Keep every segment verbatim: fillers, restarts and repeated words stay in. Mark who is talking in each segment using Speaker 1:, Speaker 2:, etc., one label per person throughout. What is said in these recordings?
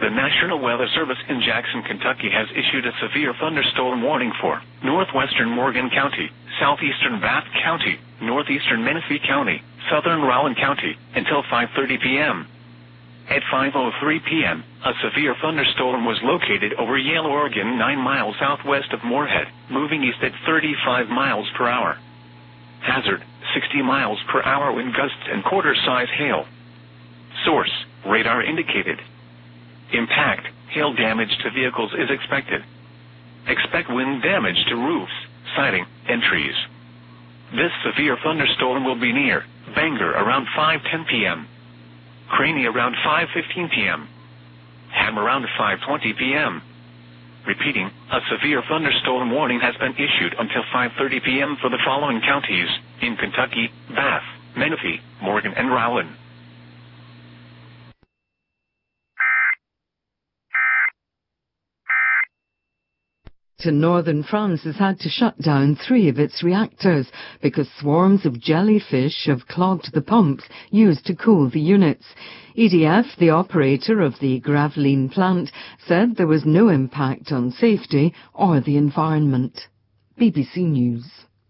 Speaker 1: The National Weather Service in Jackson, Kentucky has issued a severe thunderstorm warning for northwestern Morgan County, southeastern Bath County, northeastern Menifee County, southern Rowan County, until five thirty p m At five oh three p m, a severe thunderstorm was located over Yale, Oregon, nine miles southwest of Moorhead, moving east at thirty-five miles per hour. Hazard, sixty miles per hour wind gusts and quarter-size hail. Source, radar indicated. Impact, hail damage to vehicles is expected. Expect wind damage to roofs, siding, and trees. This severe thunderstorm will be near Bangor around five ten p m Craney around five fifteen p m Ham around five twenty p m Repeating, a severe thunderstorm warning has been issued until five thirty p m for the following counties in Kentucky: Bath, Menifee, Morgan, and Rowan.
Speaker 2: Northern France has had to shut down three of its reactors because swarms of jellyfish have clogged the pumps used to cool the units. E D F, the operator of the Gravelines plant, said there was no impact on safety or the environment. B B C News.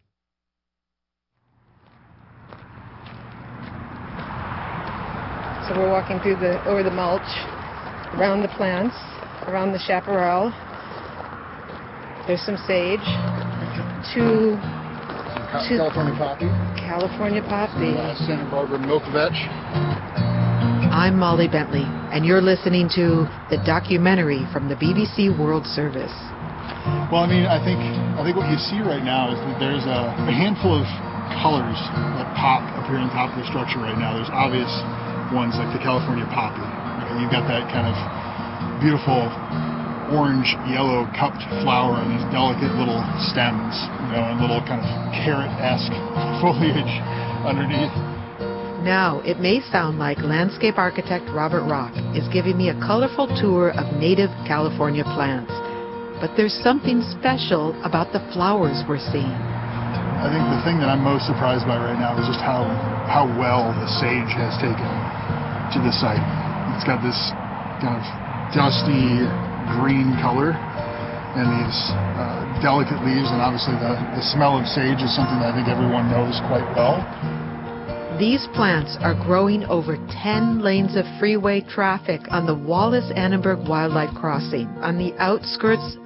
Speaker 3: So we're walking through the over the mulch, around the plants, around the chaparral. There's some sage, two, two
Speaker 4: California poppy,
Speaker 3: California poppy,
Speaker 4: uh, Santa Barbara milk vetch.
Speaker 5: I'm Molly Bentley, and you're listening to the documentary from the B B C World Service.
Speaker 4: Well, I mean, I think I think what you see right now is that there's a, a handful of colors that pop appear on top of the structure right now. There's obvious ones like the California poppy. Right? You've got that kind of beautiful orange, yellow cupped flower and these delicate little stems, you know, and little kind of carrot-esque foliage underneath.
Speaker 5: Now, it may sound like landscape architect Robert Rock is giving me a colorful tour of native California plants. But there's something special about the flowers we're seeing.
Speaker 4: I think the thing that I'm most surprised by right now is just how, how well the sage has taken to the site. It's got this kind of dusty green color and these uh, delicate leaves, and obviously the, the smell of sage is something that I think everyone knows quite well.
Speaker 5: These plants are growing over ten lanes of freeway traffic on the Wallace-Annenberg Wildlife Crossing on the outskirts